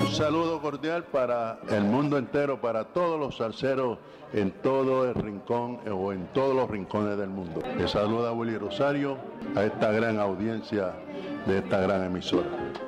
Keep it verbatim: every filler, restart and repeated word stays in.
Un saludo cordial para el mundo entero, para todos los salseros en todo el rincón o en todos los rincones del mundo. Les saluda Willy Rosario a esta gran audiencia de esta gran emisora.